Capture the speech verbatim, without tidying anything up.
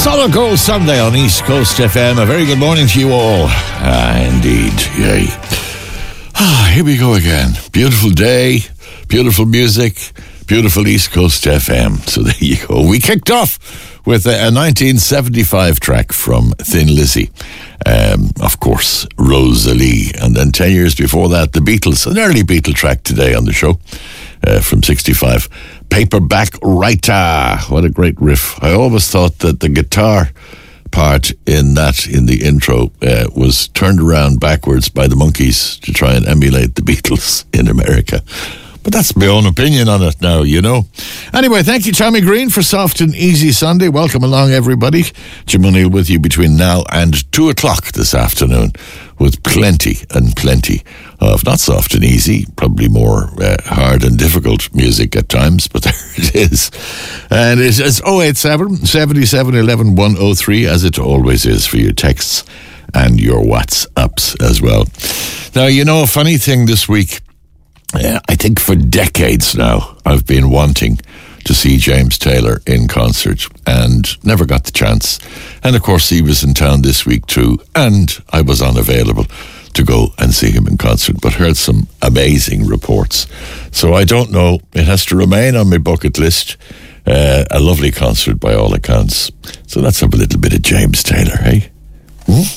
Solid Gold Sunday on East Coast F M. A very good morning to you all. Ah, indeed. Yay. Ah, here we go again. Beautiful day, beautiful music, beautiful East Coast F M. So there you go. We kicked off with a, a nineteen seventy-five track from Thin Lizzy. Um, of course, Rosalie. And then ten years before that, the Beatles. An early Beatle track today on the show uh, from sixty-five. Paperback Writer. What a great riff. I always thought that the guitar part in that, in the intro, uh, was turned around backwards by the Monkees to try and emulate the Beatles in America. But that's my own opinion on it now, you know. Anyway, thank you, Tommy Green, for Soft and Easy Sunday. Welcome along, everybody. Jim O'Neill with you between now and two o'clock this afternoon with plenty and plenty of not soft and easy, probably more uh, hard and difficult music at times, but there it is. And it's, it's oh eight seven, seven seven, one one, one oh three, as it always is for your texts and your WhatsApps as well. Now, you know, a funny thing this week, Yeah, I think for decades now, I've been wanting to see James Taylor in concert and never got the chance. And of course, he was in town this week too, and I was unavailable to go and see him in concert, but heard some amazing reports. So I don't know, it has to remain on my bucket list. Uh, a lovely concert by all accounts. So let's have a little bit of James Taylor, hey? Hmm?